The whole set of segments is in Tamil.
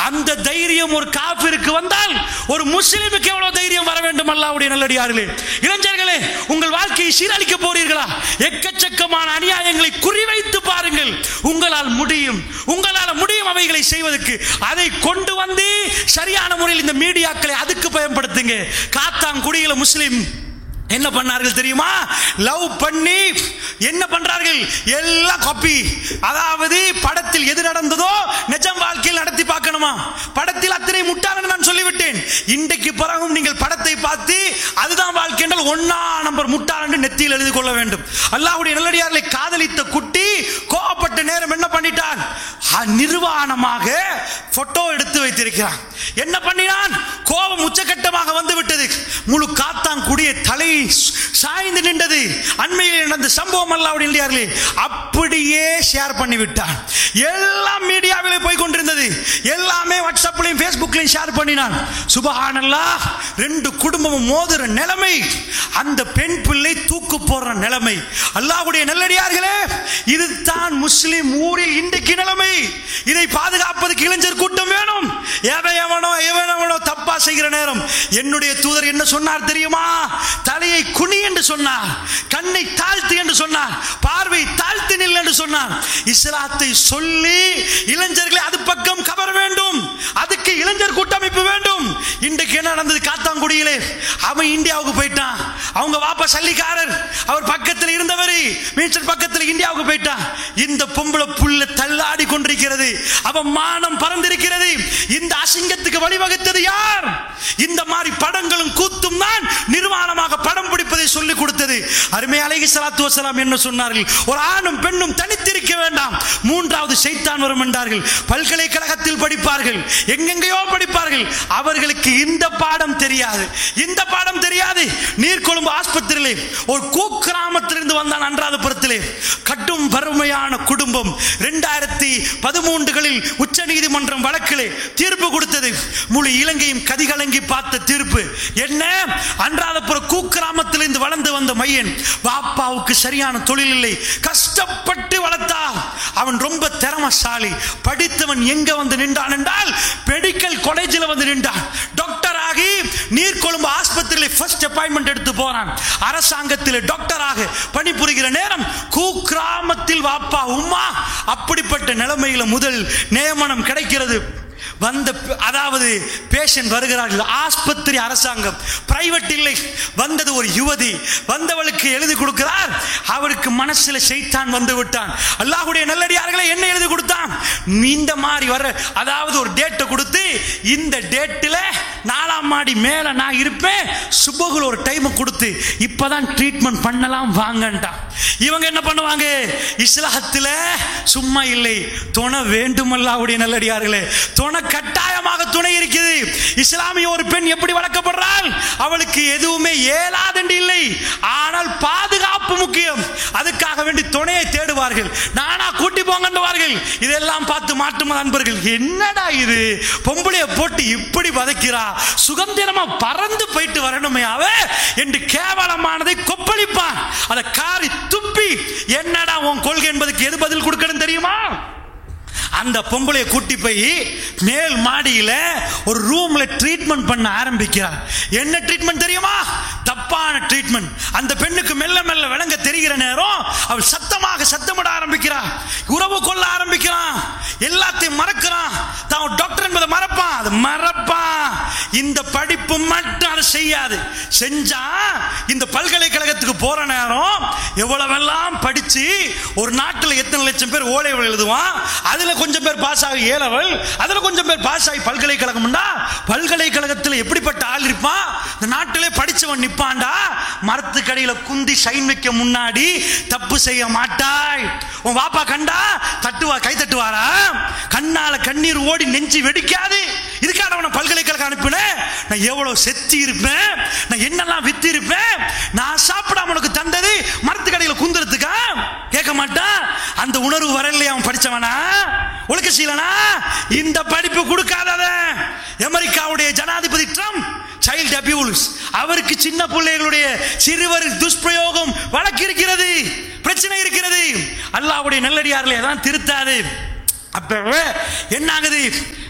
அந்த தைரியம் ஒரு காஃபிருக்கு வந்தால் ஒரு முஸ்லிமுக்கு எவ்வளவு தைரியம் வர வேண்டும்? அல்லாஹ்வுடைய நல்லடியார்களே, இளைஞர்களே, உங்கள் வாழ்க்கையை சீரழிக்க போறீர்களா? எக்கச்சக்கமான அநியாயங்களை குறிவைத்து பாருங்கள். உங்களால் முடியும் அவைகளை செய்வதற்கு. அதை கொண்டு வந்து சரியான முறையில் இந்த மீடியாக்களை அதுக்கு பயன்படுத்துங்க. காத்தாங்குடியில முஸ்லிம் என்ன பண்ணார்கள் தெரியுமா? லவ் பண்ணி என்ன பண்றார்கள்? எல்லாம் காப்பி. அதாவது படத்தில் எது நடந்ததோ நிஜம் வாழ்க்கையில் நடத்தி பார்க்கணுமா? படத்தில் அத்தனை முட்டாளன் நான் சொல்லிவிட்டேன். இன்றைக்கு பிறகும் நீங்கள் படத்தை பார்த்து அதுதான் வாழ்க்கை என்றால் 1 நம்பர் முட்டாளன் நெத்தியில் எழுதி கொள்ள வேண்டும். அல்லாஹ்வுடைய நல்லடியார்களை காதலித்த குட்டி கோபப்பட்ட நேரம் என்ன பண்ணிட்டான்? நிர்வாணமாக போட்டோ எடுத்து வைத்திருக்கிறான். என்ன பண்ணினான்? கோபம் உச்சகட்டமாக வந்து விட்டது. முழு காத்தாங்குடிய தலை சாய்ந்து நின்றது. அண்மையில் நடந்த சம்பவம் அல்லாஹ்வுடைய நல்லடியார்களே அப்படியே ஷேர் பண்ணி விட்டான். எல்லாம் மீடியாவிலே போய் கொண்டிருந்தது. எல்லாமே வாட்ஸ்அப்லயும் ஃபேஸ்புக்லயும் ஷேர் பண்ணினான். சுபஹானல்லாஹ், 2 குடும்பமும் மோதுற நிலைமை, அந்த பெண் பிள்ளை தூக்கு போடுற நிலைமை. அல்லாஹ்வுடைய நல்லடியார்களே, இதுதான் முஸ்லிம் ஊரில் இன்றைக்கு நிலைமை. இதை பாதுகாப்பதற்கு இளைஞர் கூட்டம் வேணும். எவனோ தப்பா செய்கிற நேரம் என்னுடைய தூதர் என்ன சொன்னார் தெரியுமா? தலையை குனி என்று சொன்னார், கண்ணை தாழ்த்து என்று சொன்னார், பார்வை தாழ்த்து நில் என்று சொன்னார். இஸ்லாத்தை சொல்லி இளைஞர்களை அது பக்கம் கவர வேண்டும். அதுக்கு இளைஞர் கூட்டமைப்பு வேண்டும். இன்றைக்கு என்ன நடந்தது? காத்தாங்குடியிலே அவன் இந்தியாவுக்கு போயிட்டான். அவங்க வாப்பா சல்லிக்காரர், அவர் பக்கத்தில் இருந்தவர் மினிஸ்டர் பக்கத்தில் இந்தியாவுக்கு போயிட்டான். இந்த பொம்பளை புள்ள தள்ளாடி கொண்டிருக்கிறது. அவன் மானம் பறந்திருக்கிறது. இந்த அசிங்கத்துக்கு வழிவகுத்தது யார்? இந்த மாதிரி படங்களும் கூத்தும் தான் நிர்வாணமாக படம் பிடிப்பதை சொல்லிக் கொடுத்தது. அருமை அலைஹிஸ்ஸலாத்து வஸலாம் என்ன சொன்னார்கள்? ஒரு ஆணும் பெண்ணும் தனித்திருக்க வேண்டாம், 3வது ஷைத்தான் வரும் என்றார்கள். பல்கலைக்கழகத்தில் படிப்பார்கள், எங்கெங்கேயோ படிப்பார்கள். அவர்களுக்கு இந்த பாடம் தெரியாது, இந்த பாடம் தெரியாது. நீர்கொழும்பு ஆஸ்பத்திரியிலே ஒரு குக்கிராமத்திலிருந்து வந்தான். அன்றாதபுரத்திலே கடும் வறுமையான குடும்பம். 2013களில் உச்ச நீதிமன்றம் வழக்கிலே தீர்ப்பு கொடுத்தது. முழு இலங்கையும் கதிகலங்கி பார்த்த தீர்ப்பு என்ன? அன்றாதபுர குக்கிராமத்திலிருந்து வளர்ந்து வந்த மையன், பாப்பாவுக்கு சரியான தொழில் இல்லை, கஷ்டப்பட்டு வளர்த்தா. அவன் ரொம்ப திறமசாலி, படித்தவன். எங்க வந்து நின்றான் என்றால் மெடிக்கல் காலேஜில் வந்து நின்றான். டாக்டர் ஆகி நீர்கொழும்பு ஆஸ்பத்திரியில் ஃபர்ஸ்ட் அப்பாயின்மெண்ட் எடுத்து போறான். அரசாங்கத்தில் டாக்டராக பணிபுரிகிற நேரம் குக்கிராமத்தில் வாப்பா உம்மா அப்படிப்பட்ட நிலைமையில முதல் நியமனம் கிடைக்கிறது. வந்த அதாவது பேஷண்ட் வருகிறார்கள். ஆஸ்பத்திரி அரசாங்கம், பிரைவேட் இல்லை. வந்தது ஒரு யுவதி. வந்தவளுக்கு எழுதி கொடுக்கிறார். அவருக்கு மனசுல ஷைத்தான் வந்து விட்டான். அல்லாஹ்வுடைய நல்லடியார்களை என்ன எழுதி கொடுத்தான்? இந்த மாதிரி வர, அதாவது ஒரு டேட்டை கொடுத்து, இந்த டேட்டில் 4ஆம் மாடி மேல நான் இருப்பேன், சுபகுல ஒரு டைம் கொடுத்து இப்பதான் ட்ரீட்மெண்ட் பண்ணலாம் வாங்கன்றான். இவங்க என்ன பண்ணுவாங்க? இஸ்லாத்துல சும்மா இல்லை, துணை வேண்டும். அல்லாஹ்வுடைய நல்லடியார்களே, துணை கட்டாயமாக துணை இருக்குது. இஸ்லாமிய ஒரு பெண் எப்படி வளர்க்கப்படுறாள்? அவளுக்கு எதுவுமே ஏலாதென்று இல்லை, ஆனால் பாதுகாப்பு முக்கியம். அதுக்காக வேண்டி துணையை தேடுவார்கள். நானா கூட்டி போங்கன்றுவார்கள். இதெல்லாம் பார்த்து மாற்றும் நண்பர்கள், என்னடா இது, பொம்பளைய போட்டு இப்படி வதைக்கிறா, சுதந்திரமா பறந்து போயிட்டு வரணுமே அவ என்று கேவலமானதை கொப்பளிப்பான். அதை காரி துப்பி, என்னடா உன் கொள்கை என்பதுக்கு எது பதில் கொடுக்கணும் தெரியுமா? அந்த பொம்பளையை கூட்டி போய் மேல் மாடியில ஒரு ரூம்ல ட்ரீட்மெண்ட் பண்ண ஆரம்பிக்கிறார். என்ன ட்ரீட்மெண்ட் தெரியுமா? தப்பான ட்ரீட்மெண்ட். அந்த பெண்ணுக்கு மெல்ல மெல்ல விளங்க தெரிகிற நேரம் அவள் சத்தமாக சத்தமிட ஆரம்பிக்கிறார். உறவு கொள்ள ஆரம்பிக்கிறான். எல்லாத்தையும் மறக்கிறான். தான் டாக்டர் என்பதை மறப்பான். அது மறப்பான். இந்த படிப்பு மட்டும் அதை செய்யாது. செஞ்சா இந்த பல்கலைக்கழகத்துக்கு போற நேரம் எவ்வளவெல்லாம் படிச்சு ஒரு நாட்டில் எத்தனை லட்சம் பேர் ஓலைகள் எழுதுவான். அதுல கொஞ்சம் பேர் பாஸ் ஆகி ஏலவல், அதுல கொஞ்சம் பேர் பாஸ் ஆகி பல்கலைக்கழகம்டா. பல்கலைக்கழகத்தில் எப்படிப்பட்ட ஆள் இருப்பான்? இந்த நாட்டிலே படிச்சவன் நிப்பான்டா. மரத்துக்கடியில குந்தி சைன் வைக்க முன்னாடி தப்பு செய்ய மாட்டாய். உன் வாப்பா கண்டா தட்டுவா, கை தட்டுவாரா? கண்ணால கண்ணீர் ஓடி நெஞ்சு வெடிக்காது. இதுக்காக அவனை பல்கலைக்கழகம் அனுப்பினேன். நான் எவ்வளவு செத்தி இருப்பேன், நான் என்னெல்லாம் வித்து இருப்பேன். நான் சாப்பிடாம உனக்கு தந்தது மரத்துக்கடியில குந்துறதுக்கா? கேட்க மாட்டான். அந்த உணர்வு வரலையே அவன் படிச்சவனா, ஒழுக்க சீலனா? இந்த படிப்பு கொடுக்காதத அமெரிக்காவுடைய ஜனாதிபதி ட்ரம்ப் சைல்ட் அபியூஸ், அவருக்கு சின்ன பிள்ளைகளுடைய சிறுவர் துஷ்பிரயோகம் வழக்கு இருக்கிறது, பிரச்சனை இருக்கிறது. அல்லாஹ்வுடைய நல்லடியார்களை அதான் திருத்தாது. அப்ப என்ன ஆகுது?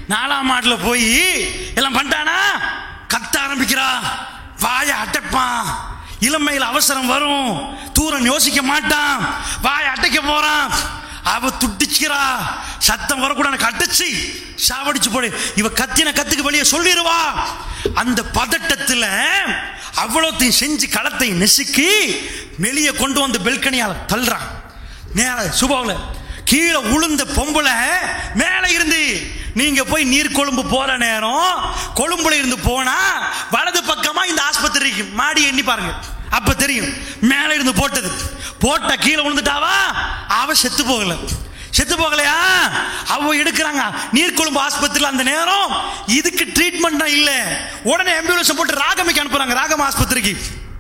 4ஆம் மாடில் போய் எல்லாம் பண்ணிட்டானா, கத்த ஆரம்பிக்கிறா, வாய அடைப்பான். இளமையில் அவசரம் வரும், தூரம் யோசிக்க மாட்டான், வாய அடைக்க போறான். அவ துடிச்சுக்கிறா, சத்தம் வரக்கூடாது, கட்டிச்சு சாவடிச்சு போடு, இவ கத்தின கத்துக்கு வெளியே சொல்லிடுவா. அந்த பதட்டத்தில் அவ்வளோத்தையும் செஞ்சு களத்தை நெசுக்கி வெளியே கொண்டு வந்து பெல்கனியால் தள்ளுறான். நேர சுபாவில் கீழே உளுந்த பொம்பளை மேலே இருந்து, நீங்க போய் நீர் கொழும்பு போற நேரம் கொழும்புல இருந்து போனா வலது பக்கமா இந்த ஆஸ்பத்திரி மாடி எண்ணி பாருங்க, அப்ப தெரியும். மேல இருந்து போட்டது போட்ட கீழே விழுந்துட்டாவா, அவ செத்து போகல. செத்து போகலையா, அவ எடுக்கிறாங்க நீர்கொழும்பு ஆஸ்பத்திரியில். அந்த நேரம் இதுக்கு ட்ரீட்மெண்ட் இல்ல, உடனே ஆம்புலன்ஸ் போட்டு ராகமிக்கு அனுப்புறாங்க. ராகம் ஆஸ்பத்திரிக்கு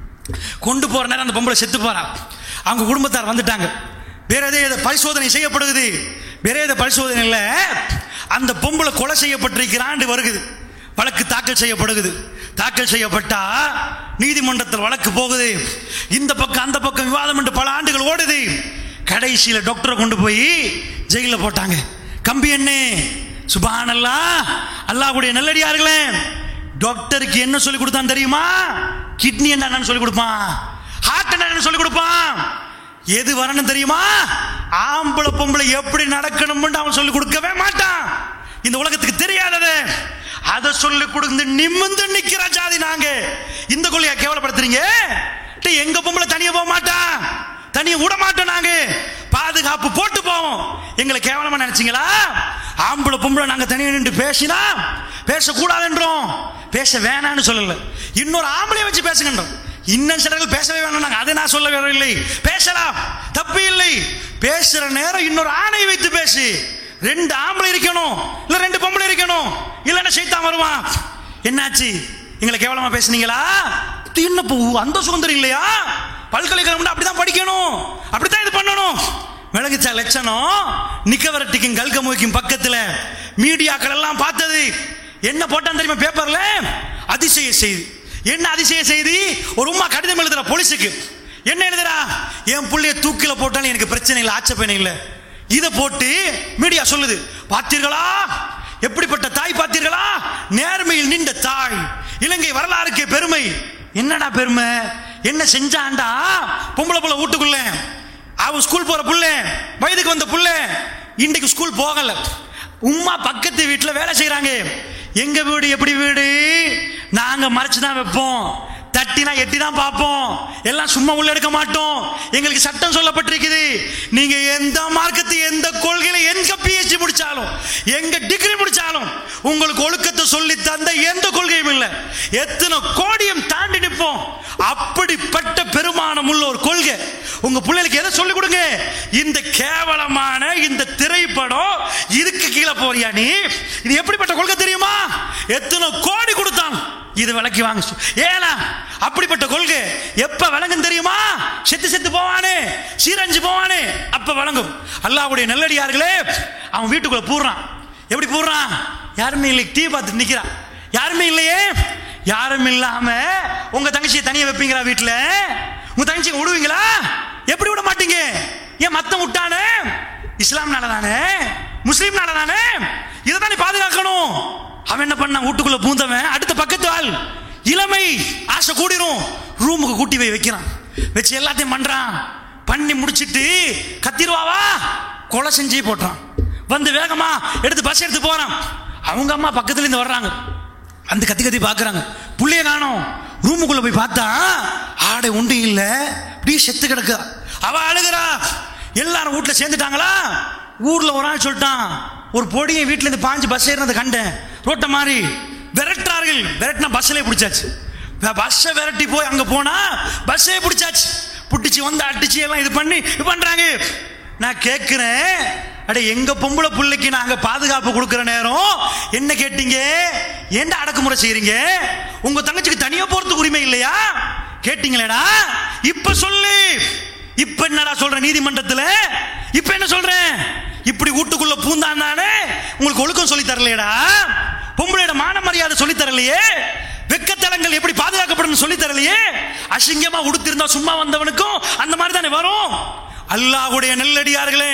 கொண்டு போற நேரம் அந்த பொம்பளை செத்து போறா. அவங்க குடும்பத்தார் வந்துட்டாங்க. வேற எதை பரிசோதனை செய்யப்படுது, வேற எதை பரிசோதனை இல்லை, அந்த பொம்பளை கொலை செய்யப்பட்டிருக்கிறான் வருகுது. வழக்கு தாக்கல் செய்யப்படுகிறது. தாக்கல் செய்யப்பட்டா நீதிமன்றத்தில் வழக்கு போகுது. இந்த பக்கம் அந்த பக்கம் விவாதம் என்று பல ஆண்டுகள் ஓடுது. கடைசியில் டாக்டரை கொண்டு போய் ஜெயிலில் போட்டாங்க. கம்பி எண்ணே சுப்ஹானல்லாஹ், அல்லாஹ்வுடைய நல்லடியார்களே, டாக்டருக்கு என்ன சொல்லி கொடுத்தான் தெரியுமா? கிட்னி என்னன்னு சொல்லி கொடுப்பான், ஹார்ட் என்னன்னு சொல்லி கொடுப்பான். எது வரணும் தெரியுமா? ஆம்பளை பொம்பளை எப்படி நடக்கணும்னு அவன் சொல்லி கொடுக்கவே மாட்டான். இந்த உலகத்துக்கு தெரியாதது அதை சொல்லி கொடுத்து நிமிர்ந்து நிக்கிற ஜாதி நாங்க. இந்த கொள்ளையா கேவலப்படுத்துறீங்க? எங்க பொம்பளை தனியா போக மாட்டான், தனியா விட மாட்டோம், நாங்க பாதுகாப்பு போட்டு போவோம். எங்களை கேவலமா நினைச்சீங்களா? ஆம்பளை பொம்பளை நாங்க தனியா நின்று பேசினா பேசக்கூடாது என்றோம், பேச வேணான்னு சொல்லல, இன்னொரு ஆம்பளை வச்சு பேசுகின்றோம். இன்னும் சிலர்கள் பேசவே வேணாம், அதை நான் சொல்ல வரவில்லை. பேசலாம், தப்பு இல்லை. பேசுற நேரம் இன்னொரு ஆணை வைத்து பேசு. 2 ஆம்பளை இருக்கணும், இல்ல 2 பொம்பளை இருக்கணும், இல்லன்னா சைத்தான் வருவான். என்னாச்சு? எங்களை கேவலமா பேசுனீங்களா? என்ன அந்த சுதந்திரம் இல்லையா? பல்கலைக்கழகம் அப்படிதான் படிக்கணும், அப்படித்தான் இது பண்ணணும். விளங்குச்சா லட்சணம்? நிக்கவரட்டிக்கும் கல்கமுக்கும் பக்கத்துல மீடியாக்கள் எல்லாம் பார்த்தது. என்ன போட்டான் தெரியுமா பேப்பர்ல? அதிசய செய்தி. என்ன அதிசய செய்தி? ஒரு உம்மா கடிதம் எழுதுற போலீஸுக்கு. என்ன எழுதுறா? என் புள்ளைய தூக்கில போட்டாலும் எனக்கு பிரச்சனை இல்லை, ஆட்சேபனை இல்லை. இதை போட்டு மீடியா சொல்லுது, பார்த்தீர்களா எப்படிப்பட்ட தாய், பார்த்தீர்களா நேர்மையில் நின்ற தாய், இலங்கை வரலாறுக்கே பெருமை. என்னடா பெருமை? என்ன செஞ்சாண்டா? பொம்பளை புள்ள வீட்டுக்குள்ள, அவ ஸ்கூல் போற புள்ள, வயதுக்கு வந்த புள்ள, இன்றைக்கு ஸ்கூல் போகல. உம்மா பக்கத்து வீட்டில் வேலை செய்யறாங்க. எங்க வீடு எப்படி வீடு? நாங்க மறைச்சுதான் வைப்போம், தட்டினா எட்டி தான் பார்ப்போம், எல்லாம் சும்மா உள்ள எடுக்க மாட்டோம். எங்களுக்கு சட்டம் சொல்லப்பட்டிருக்குது. நீங்க எந்த மார்க்கத்தை, எந்த கொள்கையில, எங்க பிஎச்டி முடிச்சாலும், எங்க டிகிரி முடிச்சாலும், உங்களுக்கு ஒழுக்கத்தை சொல்லி தந்த எந்த கொள்கையும் இல்லை. எத்தனை கோடியும் தாண்டி நிற்போம். அப்படிப்பட்ட பெருமானம் உள்ள ஒரு கொள்கை உங்க பிள்ளைகளுக்கு எதை சொல்லிக் கொடுங்க? இந்த கேவலமான இந்த திரைப்படம் இதுக்கு கீழே போறியா நீ? இது எப்படிப்பட்ட கொள்கை தெரியுமா? எத்தனை கோடி கொடுத்தான் இது விலைக்கு வாங்க. ஏனா அப்படிப்பட்ட கொள்கை எப்ப விளங்கும் தெரியுமா? செத்து செத்து போவானே, சீரஞ்சு போவானே, அப்ப விளங்கும். அல்லாஹ்வுடைய நல்லடியார்களே, அவன் வீட்டுக்குள்ள பூர்றான். எப்படி பூர்றான்? யாருமே இல்லை, டீ பார்த்துட்டு நிக்கிறான். யாருமே இல்லையே. யாரும் இல்லாம உங்க தங்கச்சியை தனியா வைப்பீங்களா? வீட்டுல உங்க தங்கச்சியை விடுவீங்களா? எப்படி விட மாட்டீங்க? ஏன் மத்தம் விட்டானே? இஸ்லாம்னால தானே, முஸ்லீம்னால தானே, இதை தானே பாதுகாக்கணும். அவன் என்ன பண்ண? வீட்டுக்குள்ள பூந்தவன் அடுத்த பக்கத்து ஆள், இளமை ஆசை கூடிரும், ரூமுக்கு கூட்டி போய் வைக்கிறான். வச்சு எல்லாத்தையும் பண்றான். பண்ணி முடிச்சிட்டு கத்திருவாவா, கொலை செஞ்சு போட்டான். வந்து வேகமா எடுத்து பஸ் எடுத்து போறான். அவங்க அம்மா பக்கத்துல இருந்து வர்றாங்க. அந்த கத்தி கத்தி பாக்குறாங்க, புள்ளைய காணோம். ரூமுக்குள்ள போய் பார்த்தா ஆடை உண்டு இல்ல, அப்படியே செத்து கிடக்கு. அவ அழுகிறா. எல்லாரும் வீட்டுல சேர்ந்துட்டாங்களா? ஊர்ல ஒரு ஆள் சொல்லிட்டான், ஒரு பொடியை வீட்டுல இருந்து பாஞ்சு பஸ் ஏறினது கண்டேன், ரோட்ட மாதிரி விரட்டுறார்கள். விரட்டினா பஸ்ஸிலே பிடிச்சாச்சு. பஸ்ஸை விரட்டி போய் அங்க போனா பஸ்ஸே பிடிச்சாச்சு. பிடிச்சி வந்து அடிச்சு எல்லாம் இது பண்ணி இது பண்றாங்க. நான் கேட்கிறேன், அட எங்க பொம்பளை பிள்ளைக்கு நாங்க பாதுகாப்பு கொடுக்கிற நேரம் என்ன கேட்டீங்க? ஏன்டா அடக்குமுறை செய்யறீங்க? உங்க தங்கச்சிக்கு தனியா போறதுக்கு உரிமை இல்லையா? கேட்டீங்களேடா. இப்ப சொல்லு, இப்ப என்னடா சொல்ற நீதிமன்றத்துல? இப்ப என்ன சொல்றேன்? இப்படி வீட்டுக்குள்ள பூந்தான் தானே, உங்களுக்கு ஒழுக்கம் சொல்லி தரலையடா, பொம்பளையோட மான மரியாதை சொல்லி தரலையே, வெக்கத்தலங்கள் எப்படி பாதுகாக்கப்படும் சொல்லி தரலையே, அசிங்கமா உடுத்திருந்தா சும்மா வந்தவனுக்கும் அந்த மாதிரி தானே வரும். அல்லாஹ்வுடைய நல்லடியார்களே,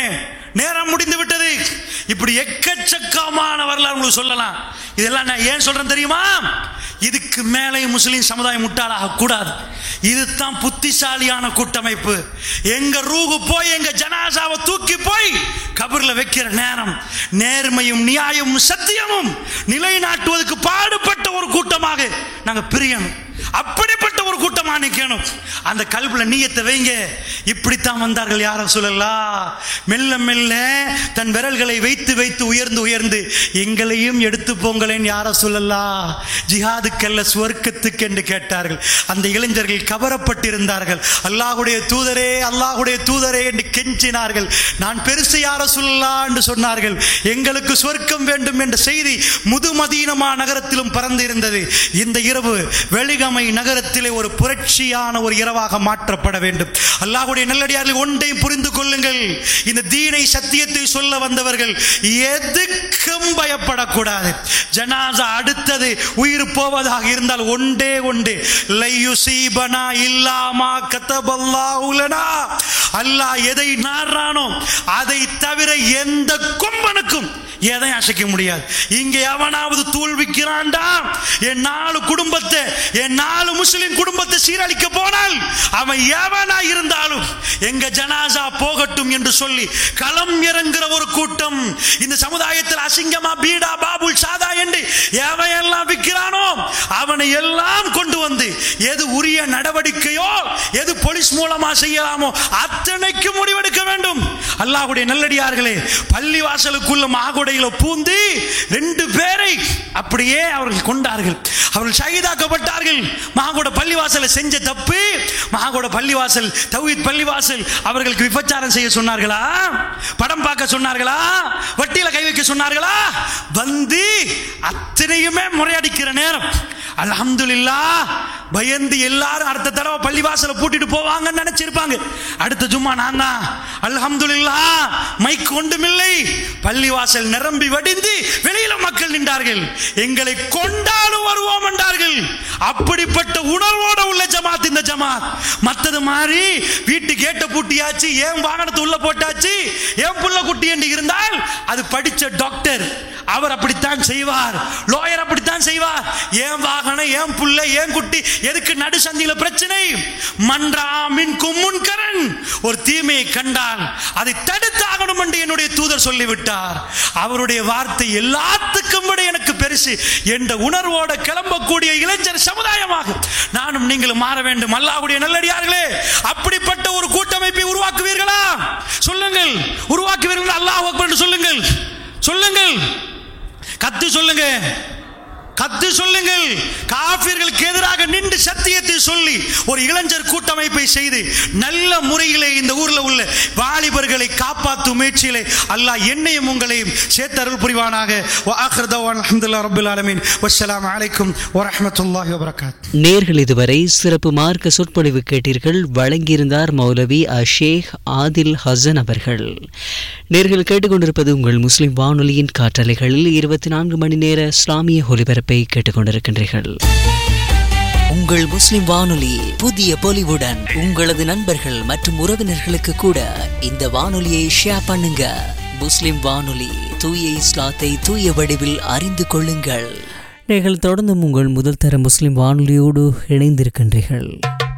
நேரம் முடிந்து விட்டது. இப்படி எக்கச்சக்கமான வரலாறு உங்களுக்கு சொல்லலாம். இதெல்லாம் நான் ஏன் சொல்றேன் தெரியுமா? இதுக்கு மேலே முஸ்லிம் சமுதாயம் முட்டாளாக கூடாது. இதுதான் புத்திசாலியான கூட்டமைப்பு. எங்க ரூஹு போய் எங்க ஜனாசாவை தூக்கி போய் கபர்ல வைக்கிற நேரம் நேர்மையும் நியாயமும் சத்தியமும் நிலைநாட்டுவதற்கு பாடுபட்ட ஒரு கூட்டமாக நாங்க பிரியணும். அப்படிப்பட்ட ஒரு கூட்டமா நிக்கணும். அந்த கல்புல நீயத்தை வைங்க. இப்படித்தான் வந்தார்கள் யா ரசூலல்லாஹ். மெல்ல மெல்ல தன் விரல்களை வைத்து வைத்து உயர்ந்து உயர்ந்து எங்களையும் எடுத்து போங்களேன் யா ரசூலல்லாஹ், ஜிஹாதுக்கல்ல சுவர்க்கத்துக்கு என்று கேட்டார்கள். அந்த இளைஞர்கள் கவரப்பட்டிருந்தார்கள். அல்லாஹ்வுடைய தூதரே, அல்லாஹ்வுடைய தூதரே என்று கெஞ்சினார்கள். நான் பெருசு யா ரசூலல்லாஹ் என்று சொன்னார்கள். எங்களுக்கு சுவர்க்கம் வேண்டும் என்ற செய்தி முது மதீனா நகரத்திலும் பறந்து இருந்தது. இந்த இரவு வெளிகமை நகரத்திலே ஒரு புரட்சியான ஒரு இரவாக மாற்றப்பட வேண்டும். அல்லாஹ்வுடைய நல்லடியார்கள் ஒன்றையும் புரிந்து கொள்ளுங்கள். இந்த தீனை சத்தியத்தை சொல்ல வந்தவர்கள் எதுக்கும் பயப்படக்கூடாது. ஜனாசா அடுத்தது உயிர் போவதாக இருந்தால் ஒன்றே ஒன்று, லையுசீபனா இல்லாமா கதபல்லாஹு லனா. அல்லாஹ் எதை நாடுறானோ அதை தவிர எந்த கொம்பனுக்கும் எதையும் அசைக்க முடியாது. இங்கே எவனாவது தூள்விக்கிறான்டா, என் 4 குடும்பத்தை, என் 4 முஸ்லிம் குடும்பத்தை சீரழிக்க போனால் அவன் எவனா இருந்தாலும் எங்க ஜனாசா போகட்டும் என்று சொல்லி களம் இறங்குற ஒரு கூட்டம். இந்த சமுதாயத்தில் அசிங்கமா பீடா பாபுல் சாதா என்று எவன் எல்லாம் விற்கிறானோ அவனை எல்லாம் கொண்டு வந்து எது உரிய நடவடிக்கையோ எது போலீஸ் மூலமா செய்யலாமோ அத்தனைக்கு முடிவெடுக்க வேண்டும். அல்லாஹ்வுடைய நல்லடியார்களே, பள்ளி வாசலுக்குள்ள மாகுடையில பூந்து 2 பேரை அப்படியே அவர்கள் கொண்டார்கள். அவர்கள் ஷஹீதாக்கப்பட்டார்கள். மாகுட பள்ளிவாசலை செஞ்ச தப்பு. மாகுட பள்ளிவாசல், தௌஹீத் பள்ளிவாசல் அவர்களுக்கு விபச்சாரம் செய்ய சொன்னார்களா? படம் பார்க்க சொன்னார்களா? வட்டியில கை வைக்க சொன்னார்களா? வந்து அத்தனையுமே முறையடிக்கிற நேரம் அல்ஹம்துலில்லாஹ் பயந்து எல்லாரும் அடுத்த தடவை பள்ளிவாசலை பூட்டிட்டு போவாங்கன்னு நினைச்சிருப்பாங்க. அடுத்த ஜும்மா நான் தான். அல்ஹம்துலில்லாஹ் மைக் ஒன்றுமில்லை, பள்ளிவாசல் நிரம்பி வடிந்து வெளியில மக்கள் நின்றார்கள். எங்களை கொண்டாலும் வருவோம் என்றார்கள். அப்படிப்பட்ட உணர்வோட உள்ள ஜமாத் இந்த ஜமாத். மற்றது மாதிரி வீட்டு கேட்ட பூட்டியாச்சு, ஏன் வாகனத்தை உள்ள போட்டாச்சு, ஏன் புள்ள குட்டி என்று இருந்தால் அது படிச்ச டாக்டர், அவர் அப்படித்தான் செய்வார். லாயர் அப்படித்தான் செய்வார். ஏன் வாகனம், ஏன் புள்ள, ஏன் குட்டி, எதுக்கு நடு சந்தியில பிரச்சனை? மன்றாமின் கும்முன்கரன், ஒரு தீமையை கண்டால் அதை தடுத்தாகணும் என்று என்னுடைய தூதர் சொல்லிவிட்டார். அவருடைய வார்த்தை எல்லாத்துக்கும் விட எனக்கு பெருசு என்ற உணர்வோட கிளம்பக்கூடிய இளைஞர் சமுதாயமாக நானும் நீங்களும் மாற வேண்டும். அல்லாஹ்வுடைய நல்லடியார்களே, அப்படிப்பட்ட ஒரு கூட்டமைப்பை உருவாக்குவீர்களா? சொல்லுங்கள். உருவாக்குவீர்கள்? அல்லாஹ் அக்பர் என்று சொல்லுங்கள். சொல்லுங்கள், கத்து சொல்லுங்க, கத்து சொல்லுங்கள். காஃபிர்களுக்கு எதிராக நின்று சத்தியத்தை சொல்லி ஒரு இளைஞர் கூட்டமைப்பை செய்து நல்ல முறையிலே இந்த ஊர்ல உள்ள வாலிபர்களை காப்பாற்றும் முயற்சியிலே அல்லாஹ் என்னையும் உங்களையும் சேர்த்து அருள் புரிவானாக. வஆகிரு தஅவானா அல்ஹம்துலில்லாஹி ரப்பில் ஆலமீன். வஸ்ஸலாமு அலைக்கும் வரஹ்மத்துல்லாஹி வபரகாத்துஹு. நேர்கள் இதுவரை சிறப்பு மார்க்க சொற்பொழிவு கேட்டீர்கள். வழங்கியிருந்தார் மௌலவி ஷேக் ஆதில் ஹசன் அவர்கள். நேர்கள் கேட்டுக்கொண்டிருப்பது உங்கள் முஸ்லிம் வானொலியின் காற்றலைகளில் 24 மணி நேர இஸ்லாமிய ஒலிபரப்பை கேட்டுக்கொண்டிருக்கின்றீர்கள். உங்கள் முஸ்லிம் வானொலி புதிய பொலிவுடன் உங்களது நண்பர்கள் மற்றும் உறவினர்களுக்கு கூட இந்த வானொலியை ஷேர் பண்ணுங்க. முஸ்லிம் வானொலி, தூய இஸ்லாத்தை தூய வடிவில் அறிந்து கொள்ளுங்கள். நீங்கள் தொடர்ந்தும் உங்கள் முதல் தர முஸ்லிம் வானொலியோடு இணைந்திருக்கின்றீர்கள்.